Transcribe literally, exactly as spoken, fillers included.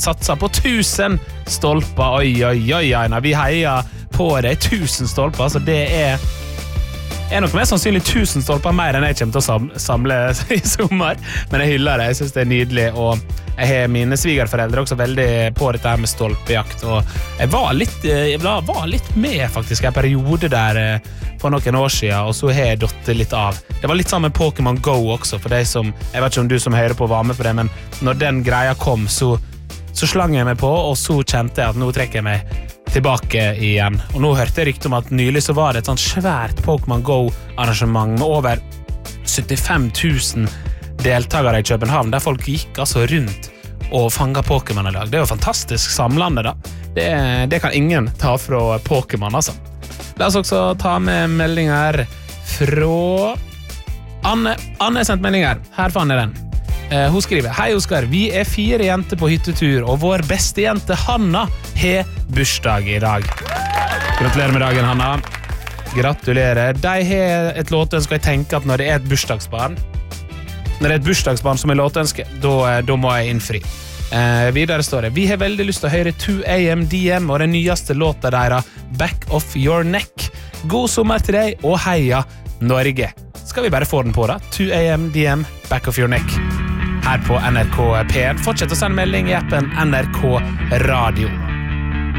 satser på tusen stolper. Oi, oi, oi, Aina. Vi heier på deg. Tusen stolper, så det er er nok mest sannsynlig tusen stolper mer enn jeg kommer til å sam- samle i sommer. Men jeg hyller det, jeg synes det er nydelig, og jeg har mine svigerforeldre også veldig på dette her med stolpejakt, og jeg var litt, jeg var litt med faktisk en periode der for noen år siden, og så har jeg dott litt av. Det var litt sammen med Pokémon Go også, for deg som, jeg vet ikke om du som hører på var med på det, men når den greia kom, så, så slang jeg meg på, og så kjente jeg at nå trekker jeg meg tilbake igjen. Og nå hørte jeg rykte om at nylig så var det et sånt svært Pokémon Go-arrangement med over syttifem tusen deltakere i København, der folk gikk altså rundt og fanget Pokémon i lag. Det er jo fantastisk samlende da. Det, det kan ingen ta fra Pokémon, altså. La oss også ta med meldinger fra Anne. Anne har sendt meldinger. Her fann jeg den. Uh, hun skriver: Hei Oskar, vi er fire jenter på hyttetur, og vår beste jente Hanna har bursdag i dag. Gratulerer med dagen, Hanna. Gratulerer. De har et låtønske, og jeg tenker at når det er et bursdagsbarn, når det er et bursdagsbarn som er låtønske, da, da må jeg innfri. Uh, videre står det: Vi har veldig lyst til å høre two A M D M og den nyeste låta deres, Back of Your Neck. God sommer til deg, og heia Norge. Skal vi bare få den på da? two A M D M, Back of Your Neck. Her på N R K P en. Fortsett å sende melding i appen N R K Radio.